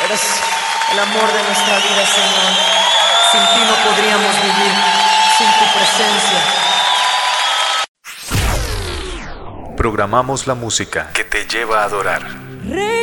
Eres el amor de nuestra vida, Señor. Sin ti no podríamos vivir, sin tu presencia. Programamos la música que te lleva a adorar.